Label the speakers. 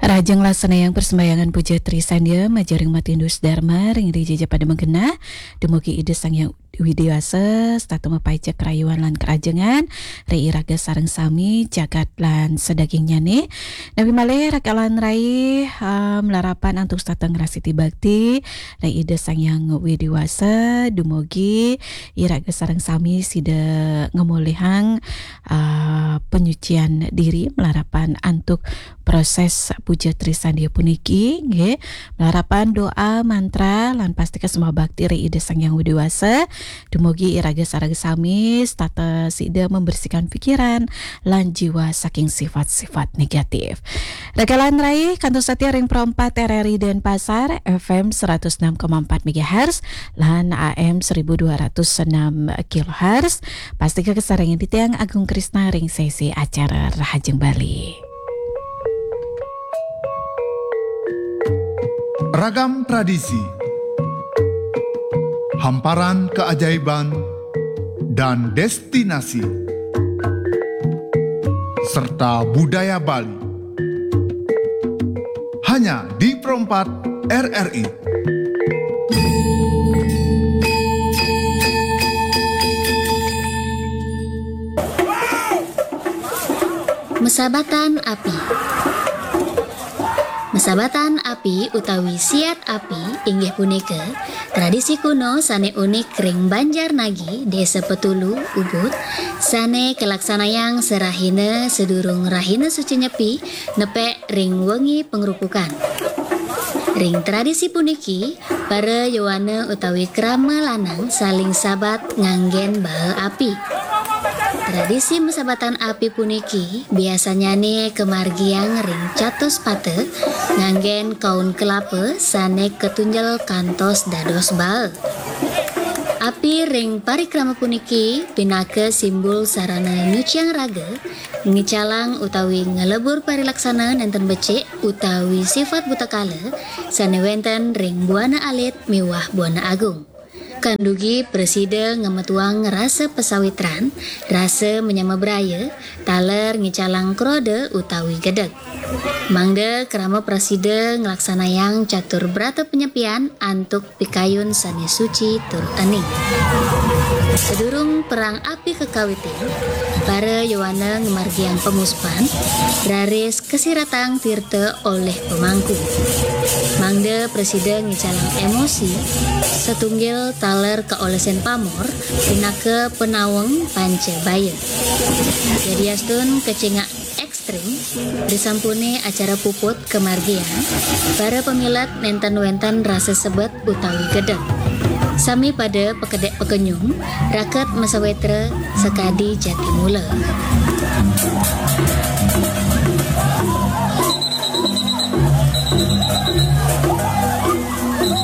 Speaker 1: Rajang laksana yang persembayangan puja Trisandia majaring matindus dharma ring dijeje pada menggena dumugi ide sang yang widiwasa statu mapaica kerayuan lan kerajengan rei raga sareng sami jagat lan sedagingnya nih Nabi malih rakalan rai melarapan antuk statu ngrasiti bakti rei ide sang yang widiwasa dumugi iraga sareng sami sida ngemulihang penyucian diri melarapan antuk proses puja Trisandia puniki nggih melarapan doa mantra lan pastikan semua bakti rei ide sang yang widiwasa dumugi iraga saraga sami tata sida membersihkan pikiran lan jiwa saking sifat-sifat negatif. Rekalan rai kantos setia ring perempat RRI Denpasar FM 106,4 MHz lan AM 1206 kHz. Pastikan kesarengan di tiang Agung Krisna ring sesi acara Rahajeng Bali.
Speaker 2: Ragam tradisi, hamparan keajaiban, dan destinasi, serta budaya Bali. Hanya di Perempat RRI.
Speaker 3: Mesabatan api. Mesabatan api utawi siat api inggih punika tradisi kuno sane unik ring Banjarnagi Desa Petulu Ubud sane kelaksanayang serahina sedurung rahina suci nyepi nepek ring wengi pengrupukan. Ring tradisi puniki para yowana utawi krama lanang saling sabat nganggen bahe api. Tradisi mesabatan api puniki biasanya nih kemargiang ring catus pate nganggen kaun kelapa sane ketunjel kantos dados bae. Api ring parikrama puniki pinake simbol sarana nyuciang raga ngicalang utawi ngelebur parilaksana nenten becik utawi sifat butakala sane wenten ring buana alit miwah buana agung. Kandugi presida ngemetuang rasa pesawitran, rasa menyamabraya, taler ngicalang krode utawi gedeg. Mangda kerama presida ngelaksanayang catur brata penyepian antuk pikayun sane suci tur ening. Sedurung perang api kekawitin, para yowana ngemargiang pemuspan, raris kesiratang tirte oleh pemangku. Mangda presiden ngicalang emosi, setunggil taler keolesen pamor, pinake penaweng panca baya. Jadi astun kecingak ekstrim, disampuni acara puput kemargian, para pemilat nenten-wenten rasa sebet utawi gedeg. Sami pada pekedek pekenyung, raket masawetra sekadi jati mula.